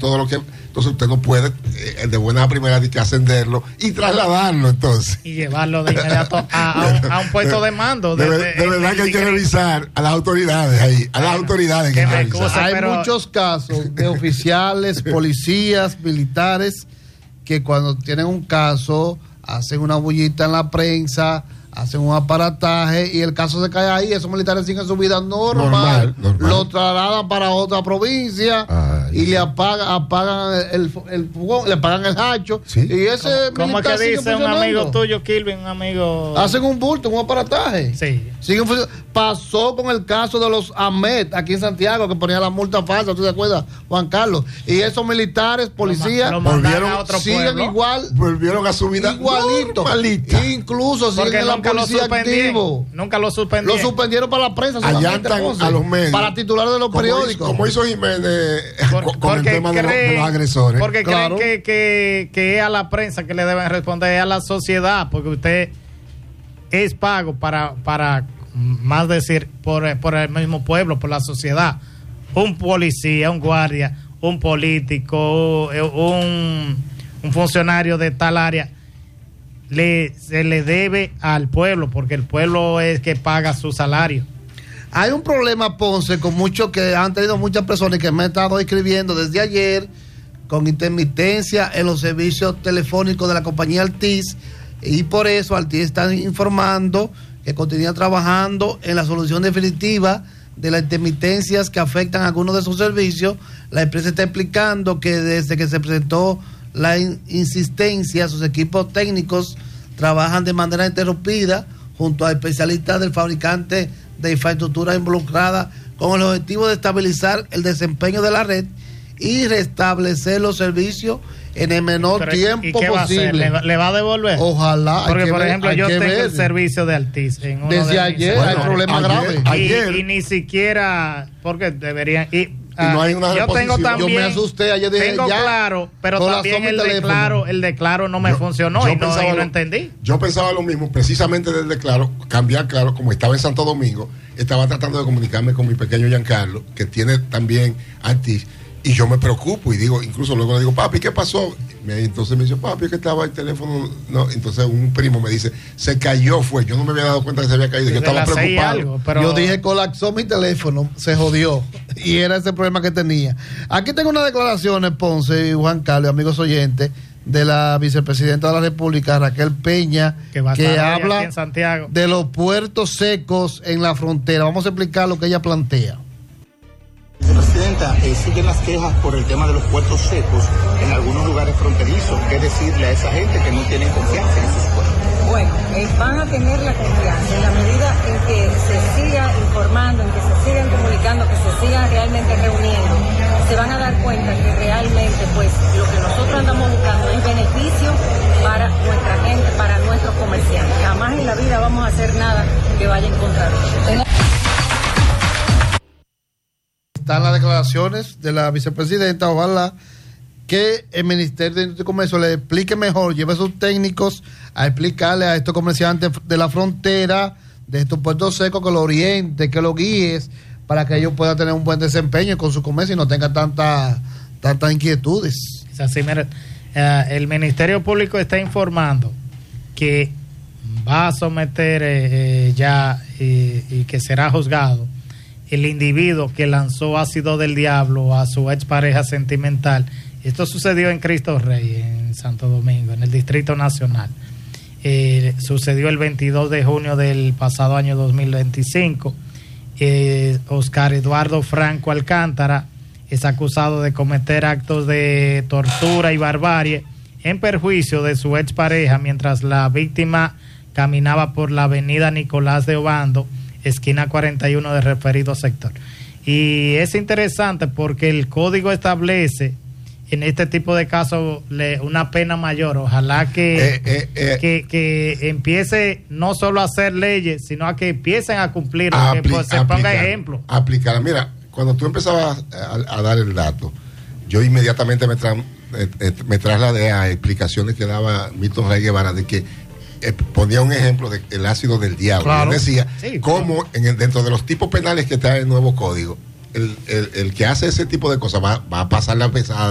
todo lo que... Entonces usted no puede de buena primera de que ascenderlo y trasladarlo entonces. Y llevarlo de inmediato a un puesto de mando. De verdad que hay que revisar a las autoridades ahí, a las autoridades que hay muchos casos de oficiales, policías, militares, que cuando tienen un caso hacen una bullita en la prensa, hacen un aparataje y el caso se cae ahí. Esos militares siguen su vida normal. Lo trasladan para otra provincia y le apagan el fogón, le pagan el hacho. ¿Sí? Y ese ¿Cómo es que dice un amigo tuyo, Kilvin, un amigo? Hacen un bulto, un aparataje. Sí. Pasó con el caso de los AMET aquí en Santiago, que ponía la multa falsa, ¿tú te acuerdas, Juan Carlos? Y esos militares, policías, siguen igual. Volvieron a su vida igualito. Incluso siguen la policía activo. Nunca lo suspendieron. Lo suspendieron para la prensa. Allantan a los medios. Para titulares de los periódicos. Como hizo Jiménez con el tema de los agresores. Porque creen que es a la prensa que le deben responder, es a la sociedad, porque usted es pago para más decir, por el mismo pueblo, por la sociedad. Un policía, un guardia, un político, un funcionario de tal área, se le debe al pueblo, porque el pueblo es que paga su salario. Hay un problema, Ponce, con muchos que han tenido muchas personas que me han estado escribiendo desde ayer, con intermitencia en los servicios telefónicos de la compañía Altiz, y por eso Altiz está informando que continúa trabajando en la solución definitiva de las intermitencias que afectan a algunos de sus servicios. La empresa está explicando que desde que se presentó la insistencia, sus equipos técnicos trabajan de manera interrumpida junto a especialistas del fabricante de infraestructura involucrada con el objetivo de estabilizar el desempeño de la red y restablecer los servicios en el menor tiempo posible. ¿Le va a devolver? Ojalá. Porque, por ejemplo, yo tengo el servicio de Altiz. Desde ayer hay problemas graves. Y ni siquiera, porque deberían... no hay una yo tengo también, yo me asusté ayer, dije, tengo ya, claro, pero también el declaro no me funcionó y no entendí. Yo pensaba lo mismo, precisamente del declaro, cambiar claro, como estaba en Santo Domingo, estaba tratando de comunicarme con mi pequeño Giancarlo, que tiene también Altiz, y yo me preocupo y digo, incluso luego le digo, papi, ¿qué pasó? Entonces me dice, papi, que estaba el teléfono, no, entonces un primo me dice, se cayó, yo no me había dado cuenta que se había caído, yo estaba preocupado. Yo dije, colapsó mi teléfono, se jodió, y era ese problema que tenía. Aquí tengo unas declaraciones, Ponce y Juan Carlos, amigos oyentes, de la vicepresidenta de la República, Raquel Peña, que habla de los puertos secos en la frontera. Vamos a explicar lo que ella plantea. Presidenta, siguen las quejas por el tema de los puertos secos en algunos lugares fronterizos. ¿Qué decirle a esa gente que no tienen confianza en esos puertos? Bueno, van a tener la confianza en la medida en que se siga informando, en que se sigan comunicando, que se sigan realmente reuniendo. Se van a dar cuenta que realmente, pues, lo que nosotros andamos buscando es beneficio para nuestra gente, para nuestros comerciantes. Jamás en la vida vamos a hacer nada que vaya en contra de ellos. Están las declaraciones de la vicepresidenta. Ojalá que el Ministerio de Industria y Comercio le explique mejor, lleve a sus técnicos a explicarle a estos comerciantes de la frontera, de estos puertos secos, que lo oriente, que lo guíes, para que ellos puedan tener un buen desempeño con su comercio y no tengan tantas inquietudes. Es así, mira, el Ministerio Público está informando que va a someter y que será juzgado el individuo que lanzó ácido del diablo a su expareja sentimental. Esto sucedió en Cristo Rey, en Santo Domingo, en el Distrito Nacional. Sucedió el 22 de junio del pasado año 2025. Oscar Eduardo Franco Alcántara es acusado de cometer actos de tortura y barbarie en perjuicio de su expareja mientras la víctima caminaba por la avenida Nicolás de Obando, esquina 41 del referido sector. Y es interesante porque el código establece en este tipo de casos una pena mayor. Ojalá que empiece no solo a hacer leyes, sino a que empiecen a cumplir, que se ponga ejemplo. Aplicarla. Mira, cuando tú empezabas a dar el dato, yo inmediatamente me trasladé a explicaciones que daba Milton Rey Guevara de que ponía un ejemplo del ácido del diablo. Claro. Él decía cómo dentro de los tipos penales que está el nuevo código, el que hace ese tipo de cosas va a pasar la pesada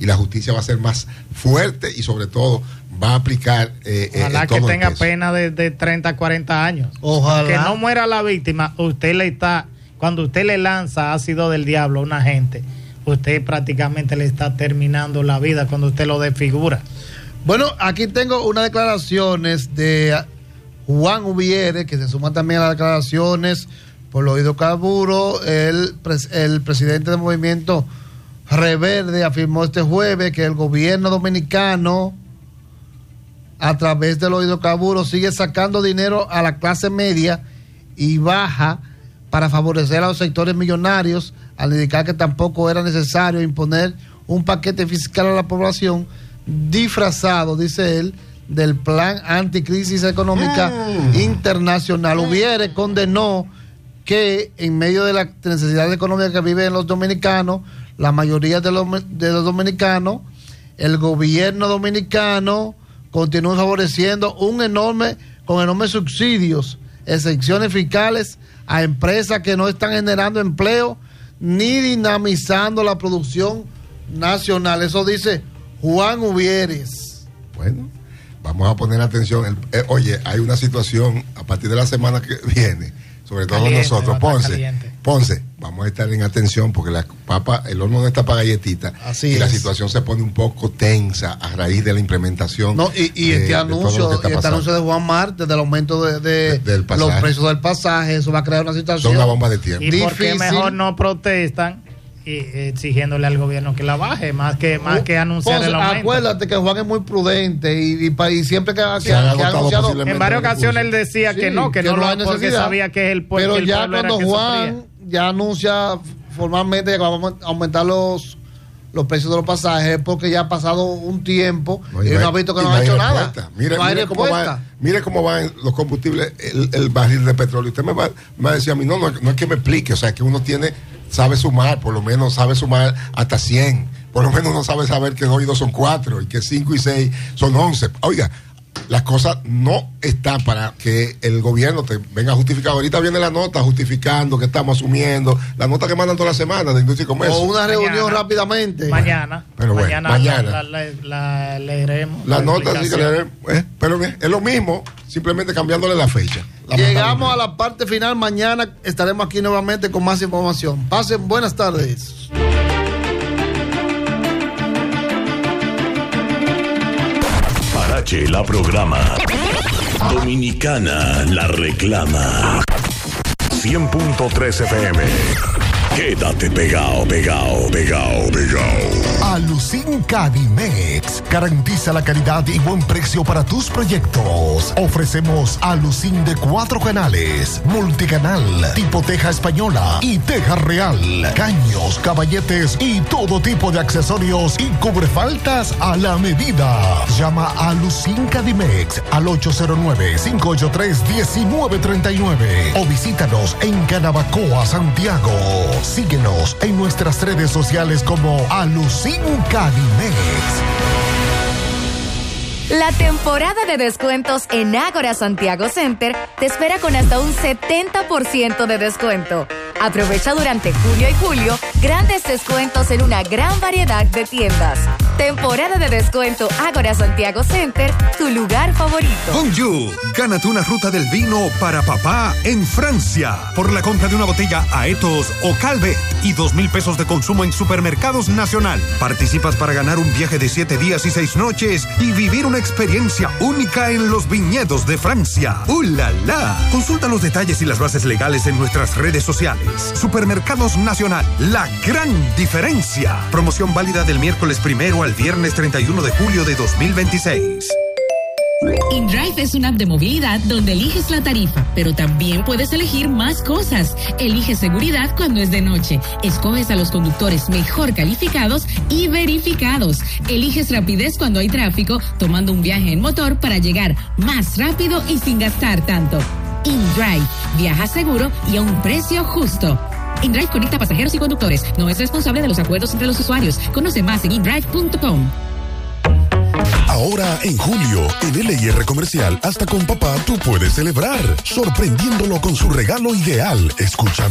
y la justicia va a ser más fuerte y sobre todo va a aplicar ojalá todo que tenga el peso. pena de 30 a 40 años. Ojalá. Que no muera la víctima. Cuando usted le lanza ácido del diablo a una gente, usted prácticamente le está terminando la vida cuando usted lo desfigura. Bueno, aquí tengo unas declaraciones de Juan Ubiere, que se suma también a las declaraciones por los hidrocarburos. El presidente del movimiento Reverde afirmó este jueves que el gobierno dominicano, a través de los hidrocarburos, sigue sacando dinero a la clase media y baja para favorecer a los sectores millonarios, al indicar que tampoco era necesario imponer un paquete fiscal a la población disfrazado, dice él, del plan anticrisis económica internacional. Ubiere condenó que en medio de la necesidad económica que viven los dominicanos, la mayoría de los dominicanos, el gobierno dominicano continúa favoreciendo con enormes subsidios, exenciones fiscales a empresas que no están generando empleo ni dinamizando la producción nacional. Eso dice Juan Ubieres. Bueno, vamos a poner atención. Oye, hay una situación a partir de la semana que viene, sobre todo Caliente, nosotros, caliente. Ponce, vamos a estar en atención porque la papa, el horno no está para galletitas. Así y es. la situación se pone un poco tensa a raíz de la implementación. No, y este anuncio de Juan Marte del aumento de del pasaje, los precios del pasaje, eso va a crear una situación. son una bomba de tiempo. ¿Y por qué difícil. mejor no protestan exigiéndole al gobierno que la baje, más que anunciar Ponce, el aumento? acuérdate que Juan es muy prudente y siempre que ha Se han agotado anunciado, posiblemente En varias los ocasiones recursos. él decía Sí, que no hay porque necesidad. sabía que el pueblo. Pero que el ya pueblo era cuando que Juan sufría. ya anuncia formalmente que vamos a aumentar los precios de los pasajes, porque ya ha pasado un tiempo y no ha visto que no ha hecho nada. No hay respuesta. Mire cómo van los combustibles, el barril de petróleo. Usted me va a decir a mí, no es que me explique, o sea, que uno sabe sumar, por lo menos sabe sumar hasta 100. Por lo menos uno sabe saber que 2 y 2 son 4 y que 5 y 6 son 11. Oiga, las cosas no están para que el gobierno te venga a justificar. Ahorita viene la nota justificando que estamos asumiendo, la nota que mandan toda la semana de Industria y Comercio. O una reunión Mañana. rápidamente. Mañana. Pero bueno, mañana. La leeremos. La nota sí que explicación. pero bien, es lo mismo, simplemente cambiándole la fecha. Llegamos a la parte final. Mañana estaremos aquí nuevamente con más información. Pasen buenas tardes. Parache la programa. Dominicana la reclama. 100.3 FM. Quédate pegado. Alucin Cadimex garantiza la calidad y buen precio para tus proyectos. Ofrecemos Alucin de 4 canales, multicanal, tipo teja española y teja real, caños, caballetes y todo tipo de accesorios y cubrefaltas a la medida. Llama a Alucin Cadimex al 809-583-1939 o visítanos en Canabacoa, Santiago. Síguenos en nuestras redes sociales como Alucin Cadimex. La temporada de descuentos en Ágora Santiago Center te espera con hasta un 70% de descuento. Aprovecha durante junio y julio grandes descuentos en una gran variedad de tiendas. Temporada de descuento Ágora Santiago Center, tu lugar favorito. Bonjour, gánate una ruta del vino para papá en Francia por la compra de una botella Aetos o Calvet y 2,000 pesos de consumo en Supermercados Nacional. Participas para ganar un viaje de 7 días y 6 noches y vivir una experiencia única en los viñedos de Francia. ¡La la! Consulta los detalles y las bases legales en nuestras redes sociales. Supermercados Nacional, la gran diferencia. Promoción válida del miércoles 1 al viernes 31 de julio de 2026. InDrive es una app de movilidad donde eliges la tarifa, pero también puedes elegir más cosas. Eliges seguridad cuando es de noche. Escoges a los conductores mejor calificados y verificados. Eliges rapidez cuando hay tráfico, tomando un viaje en motor para llegar más rápido y sin gastar tanto. InDrive, viaja seguro y a un precio justo. InDrive conecta pasajeros y conductores. No es responsable de los acuerdos entre los usuarios. Conoce más en indrive.com. Ahora en julio, en LIR Comercial, hasta con papá tú puedes celebrar, sorprendiéndolo con su regalo ideal, escuchando